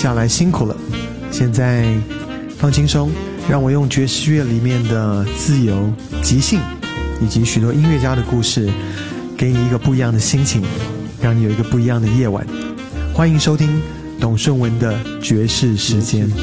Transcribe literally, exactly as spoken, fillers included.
下来辛苦了，现在放轻松，让我用爵士乐里面的自由、即兴以及许多音乐家的故事，给你一个不一样的心情，让你有一个不一样的夜晚。欢迎收听董顺文的爵士时间。